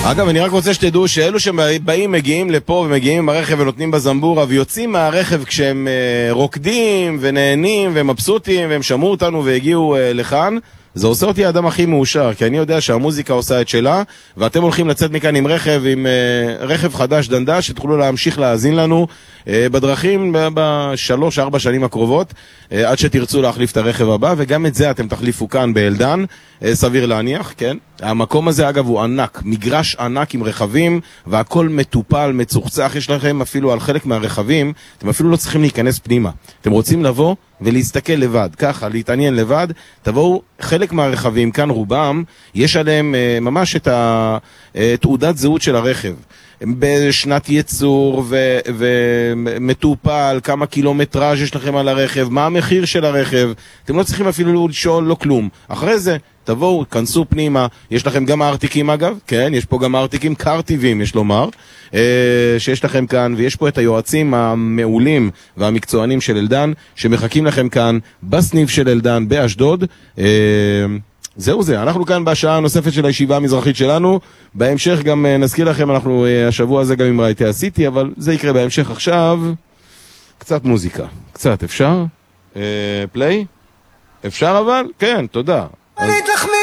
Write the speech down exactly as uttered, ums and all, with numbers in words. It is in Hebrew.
אגב, אני רק רוצה שתדעו שאלו שבאים, מגיעים לפה ומגיעים עם הרכב ונותנים בזמבורה ויוצאים מהרכב כשהם אה, רוקדים ונהנים ומבסוטים והם שמעו אותנו והגיעו אה, לכאן, זה עושה אותי האדם הכי מאושר, כי אני יודע שהמוזיקה עושה את שלה, ואתם הולכים לצאת מכאן עם רכב, עם uh, רכב חדש דנדש, שתוכלו להמשיך להאזין לנו uh, בדרכים בשלוש, ארבע שנים הקרובות, uh, עד שתרצו להחליף את הרכב הבא, וגם את זה אתם תחליפו כאן באלדן, uh, סביר להניח, כן? המקום הזה אגב הוא ענק, מגרש ענק עם רכבים, והכל מטופל, מצוחצח, יש לכם אפילו על חלק מהרכבים, אתם אפילו לא צריכים להיכנס פנימה. אתם רוצים לבוא ולהסתכל לבד, ככה, להתעניין לבד, תבואו, חלק מהרכבים, כאן רובם, יש עליהם uh, ממש את התעודת זהות של הרכב. בשנת ייצור ו- ומטופל, כמה קילומטראז' יש לכם על הרכב, מה המחיר של הרכב, אתם לא צריכים אפילו לשאול לא כלום. אחרי זה, תבואו, כנסו פנימה, יש לכם גם ארטיקים אגב, כן, יש פה גם ארטיקים קרטיבים, יש לומר, שיש לכם כאן, ויש פה את היועצים המעולים והמקצוענים של אלדן, שמחכים לכם כאן בסניף של אלדן באשדוד. זהו זה, אנחנו כאן בשעה הנוספת של הישיבה המזרחית שלנו, בהמשך גם נזכיר לכם, אנחנו השבוע הזה גם עם רייטי עשיתי, אבל זה יקרה בהמשך. עכשיו קצת מוזיקה, קצת, אפשר? פליי? אפשר אבל? כן, תודה. אני תחמיא